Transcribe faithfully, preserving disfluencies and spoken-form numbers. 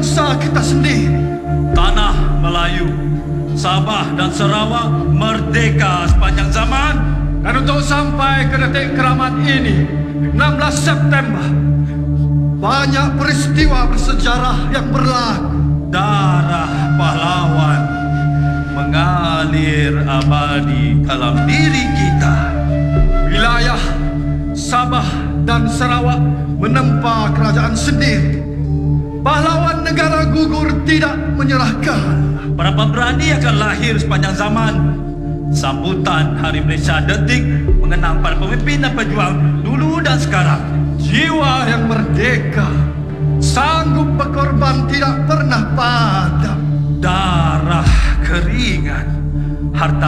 bangsa kita sendiri. Tanah Melayu, Sabah dan Sarawak merdeka sepanjang zaman. Dan untuk sampai ke detik keramat ini, enam belas September, banyak peristiwa bersejarah yang berlaku. Darah pahlawan mengalir abadi dalam diri kita. Wilayah Sabah dan Sarawak menempa kerajaan sendiri. Pahlawan negara gugur tidak menyerahkan. Berapa berani akan lahir sepanjang zaman. Sambutan Hari Malaysia Detik mengenang para pemimpin dan pejuang dulu dan sekarang. Jiwa yang merdeka, sanggup berkorban tidak pernah padam. Darah keringat, harta